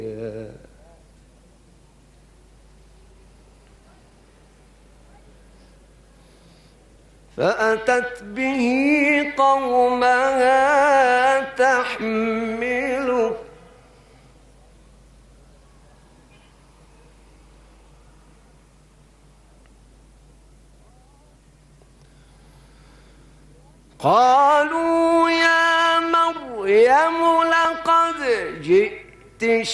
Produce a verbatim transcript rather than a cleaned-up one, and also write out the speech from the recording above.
فأتت به قومها تحمله قالوا يا مريم لقد جئت